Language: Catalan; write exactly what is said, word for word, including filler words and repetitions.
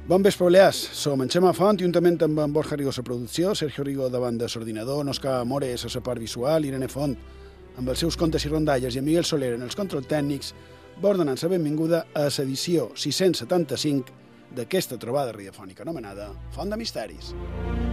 Bon vespre, Balears. Som en Xema Font, juntament amb en Borja Rigo a la producció, Sergio Rigo davant de l'ordinador, Òscar Mores a la part visual, Irene Font amb els seus contes i rondalles i en Miguel Soler en els controls tècnics, vos donant la benvinguda a l'edició sis-cents setanta-cinc d'aquesta trobada radiofònica anomenada Font de Misteris.